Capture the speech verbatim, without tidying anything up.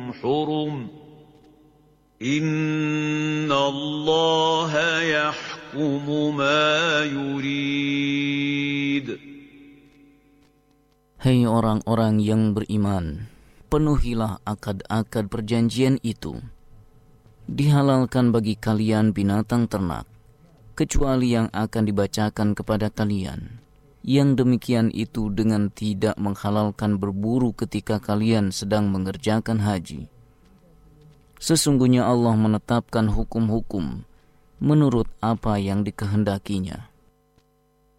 حرم إن الله يحكم ما يريد. Hei orang-orang yang beriman, penuhilah akad-akad perjanjian itu. Dihalalkan bagi kalian binatang ternak, kecuali yang akan dibacakan kepada kalian. Yang demikian itu dengan tidak menghalalkan berburu ketika kalian sedang mengerjakan haji. Sesungguhnya Allah menetapkan hukum-hukum menurut apa yang dikehendakinya.